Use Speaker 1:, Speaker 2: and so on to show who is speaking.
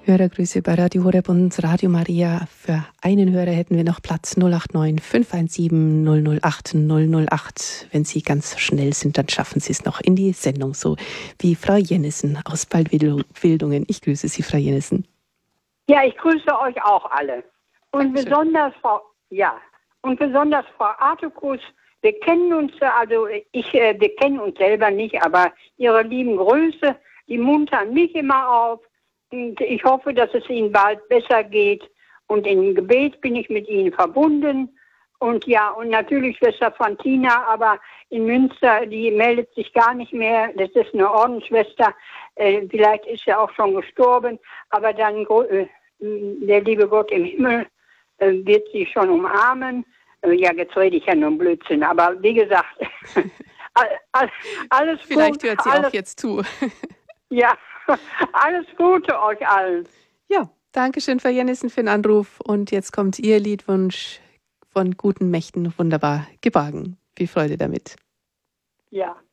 Speaker 1: Hörergrüße bei Radio Horeb und Radio Maria. Für einen Hörer hätten wir noch Platz 089 517 008 008. Wenn Sie ganz schnell sind, dann schaffen Sie es noch in die Sendung, so wie Frau Jennissen aus Waldwildungen. Ich grüße Sie, Frau Jennissen.
Speaker 2: Ja, ich grüße euch auch alle. Und besonders Frau Artukus. Wir kennen uns, wir kennen uns selber nicht, aber Ihre lieben Grüße, die muntern mich immer auf. Und ich hoffe, dass es Ihnen bald besser geht. Und im Gebet bin ich mit Ihnen verbunden. Und ja, und natürlich Schwester Fantina, aber in Münster, die meldet sich gar nicht mehr. Das ist eine Ordensschwester. Vielleicht ist sie auch schon gestorben. Aber dann, der liebe Gott im Himmel wird sie schon umarmen. Ja, jetzt rede ich ja nur Blödsinn. Aber wie gesagt, alles gut.
Speaker 1: Vielleicht hört sie auch jetzt zu.
Speaker 2: Ja, alles Gute euch allen.
Speaker 1: Ja, danke schön, Frau Jennissen, für den Anruf. Und jetzt kommt Ihr Liedwunsch von Guten Mächten, wunderbar geborgen. Viel Freude damit.
Speaker 2: Ja.